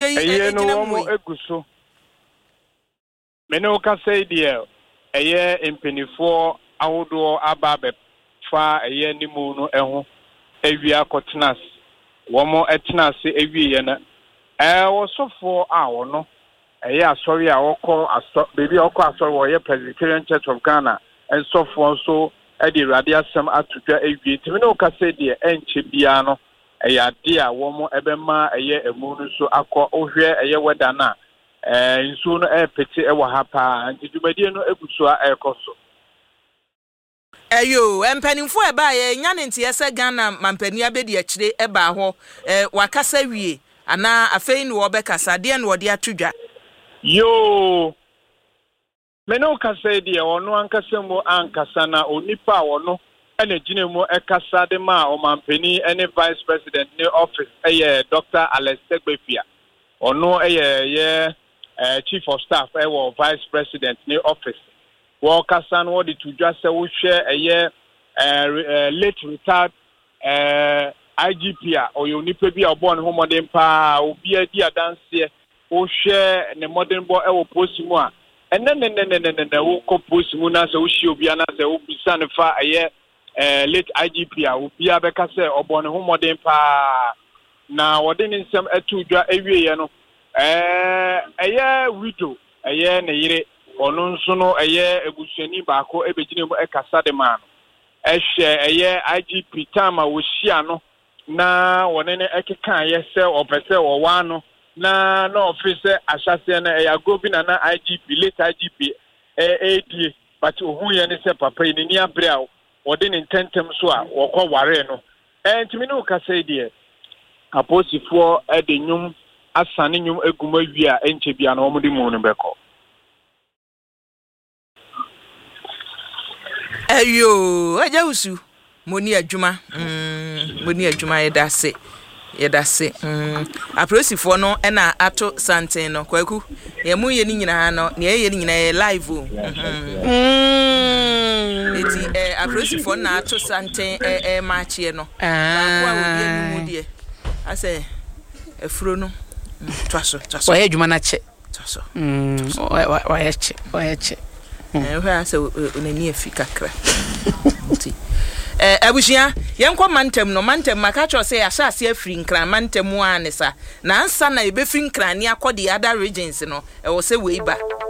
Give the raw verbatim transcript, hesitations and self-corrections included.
yi eye no wo mo eguso me no ka say die eye empenifo ahodo aba be fa eye nimu no eho awia kotenas wo mo etenas awie na eh wo sofo a wo no eye asori a wokọ aso baby wokọ asori wo ye Presbyterian Church of Ghana en sofo so e di rade asem atudwa awie timi no ka say die enche bia no eye ade a wo mo ebema eye emu no so akọ ohwe eye weda na eh nso no e pete e wa ha pa ntidumadi no eguso a ekoso Ayo, empanimfo e ba ye nya ne ntiyese Ghana mampani abedi akire e ba ho eh wakasa wie ana afei no obekasa de no de atudwa yo meno kasa de ono ankasa mu ankasa na onipa wono ene gine mu e kasa de ma o mampani ene vice president ne office eye Doctor Alex Tegbefia ono eye ye eh, chief of staff e wo vice president ne office wo kasa no de tudwa se wo hwe eye eh, late retired eh, I G P a o yo nipa bi a obo ne homodin pa obi adi adanse wo hwe ne modern bo e wo post mu a enne ne ne ne ne ne wo ko post mu na se wo hwe obi ana se wo bisa ne fa eye eh, late I G P a obi abeka se obo ne homodin pa na wo de ne nsem atudwa awie ye no eh eye widow eye ne yire ono nso no eye ebusuani baako ebegine mu ekasa de ma no ehye eye I G P tama wo hia no na wone ne ekeka ye se opese wo wa no na na office asase na eye agobi na na I G P late I G P eh eh but ohun ye ne se papa ni ni abre a wode ne tentem so a wokọ ware no eh ntimi no ka say de aposifo e de nyum asane nyum eguma wi a enche bia na omudi mu no beko Ayo, aja usu. Moni adwuma. Mm, moni adwuma yedase. Yedase. Mm. Apresifo no e na ato santen no kwaku. Ye mu ye ni nyina no, ne ye ni nyina ye live o. Mhm. Mm. Eti eh apresifo na ato santen eh eh maachie no. Ah. Kwa wo ye ni mu de. Ase efuro no. Twaso, twaso. Wa ye adwuma na che. Twaso. Mm. Wa wa ye che, wa ye che. Eh hwa se onani afika kra. Nti eh abushia yenkwa mantem no mantem makacho se asase afiri nkran mantem anesa na ansa na ebe firi nkran ne akodi other regions no e wo se weiba